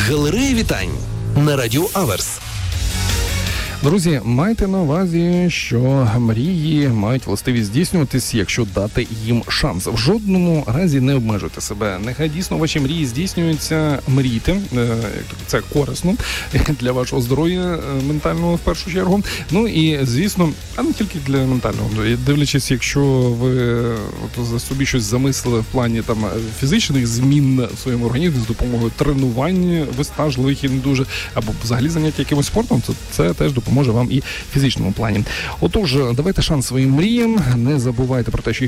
Галерея вітань на Радіо Аверс. Друзі, майте на увазі, що мрії мають властивість здійснюватись, якщо дати їм шанс. В жодному разі не обмежуйте себе. Нехай дійсно ваші мрії здійснюються, мрійте. Це корисно для вашого здоров'я ментального в першу чергу. Ну і, звісно, а не тільки для ментального. Дивлячись, якщо ви собі щось замислили в плані там фізичних змін в своєму організмі з допомогою тренувань виснажливих і не дуже, або взагалі заняття якимось спортом, то це теж допоможе вам і в фізичному плані. Отож, давайте шанс своїм мріям, не забувайте про те, що